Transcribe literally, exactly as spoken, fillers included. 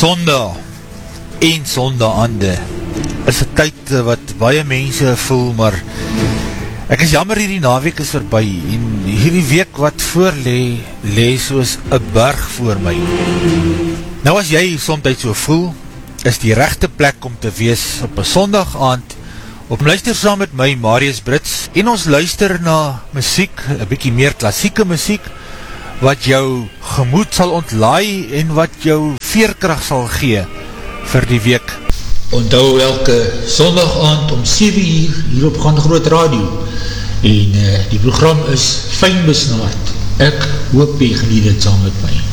Sondag en sondaande is 'n tyd wat baie mense voel, maar ek is jammer hierdie naweek is verby en hierdie week wat voor lê, lê soos 'n berg voor my. Nou as jy soms so voel, is die regte plek om te wees op 'n sondag aand, op luister saam met my, Marius Brits, en ons luister na musiek, 'n bietjie meer klassieke musiek, wat jou gemoed sal ontlaai en wat jou veerkrag sal gee vir die week. Onthou elke sondag aand om sewe uur hier op Gaan Groot Radio en uh, die program is fyn besnaard. Ek hoop jy geniet dit saam met my.